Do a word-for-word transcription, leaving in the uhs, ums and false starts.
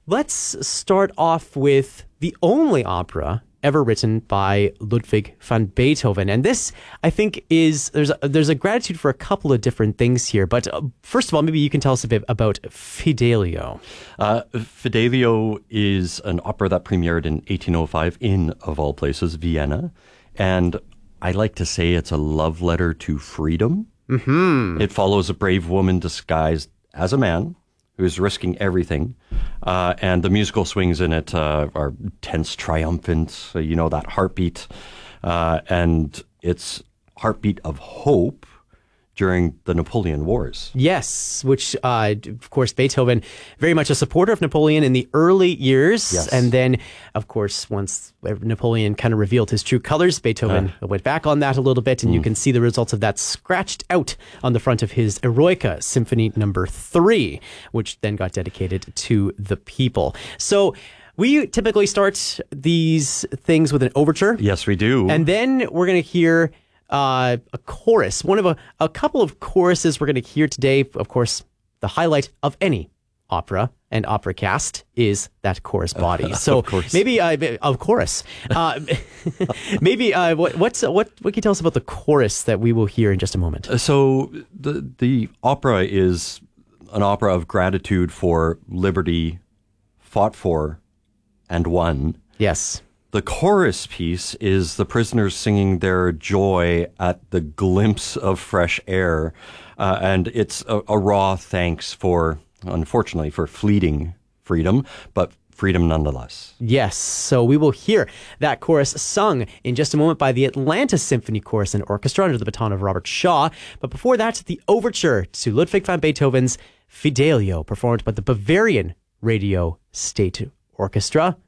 let's start off with the only opera ever written by Ludwig van Beethoven. And this, I think, is, there's a, there's a gratitude for a couple of different things here. But uh, first of all, maybe you can tell us a bit about Fidelio. Uh, Fidelio is an opera that premiered in eighteen oh five in, of all places, Vienna. And I like to say it's a love letter to freedom. Mm-hmm. It follows a brave woman disguised as a man who is risking everything. Uh, and the musical swings in it uh, are tense, triumphant, uh, you know, that heartbeat. Uh, and it's heartbeat of hope during the Napoleon Wars. Yes, which, uh, of course, Beethoven, very much a supporter of Napoleon in the early years. Yes. And then, of course, once Napoleon kind of revealed his true colors, Beethoven uh. went back on that a little bit, and mm. you can see the results of that scratched out on the front of his Eroica Symphony number three, which then got dedicated to the people. So we typically start these things with an overture. Yes, we do. And then we're going to hear Uh, a chorus, one of a, a couple of choruses we're going to hear today. Of course, the highlight of any opera and opera cast is that chorus body. So of course. maybe, uh, of course, uh, maybe uh, what, what's what what can you tell us about the chorus that we will hear in just a moment? So the the opera is an opera of gratitude for liberty fought for and won. Yes. The chorus piece is the prisoners singing their joy at the glimpse of fresh air. Uh, and it's a, a raw thanks for, unfortunately, for fleeting freedom, but freedom nonetheless. Yes. So we will hear that chorus sung in just a moment by the Atlanta Symphony Chorus and Orchestra under the baton of Robert Shaw. But before that, the overture to Ludwig van Beethoven's Fidelio, performed by the Bavarian Radio State Orchestra.